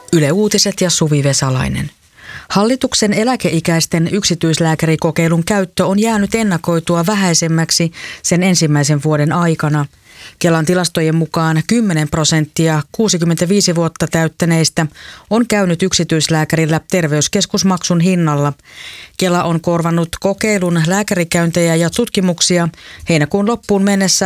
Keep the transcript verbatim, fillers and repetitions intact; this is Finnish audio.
Yle Uutiset ja Suvi Vesalainen. Hallituksen eläkeikäisten yksityislääkärikokeilun käyttö on jäänyt ennakoitua vähäisemmäksi sen ensimmäisen vuoden aikana. Kelan tilastojen mukaan kymmenen prosenttia kuusikymmentäviisi vuotta täyttäneistä on käynyt yksityislääkärillä terveyskeskusmaksun hinnalla. Kela on korvannut kokeilun lääkärikäyntejä ja tutkimuksia heinäkuun loppuun mennessä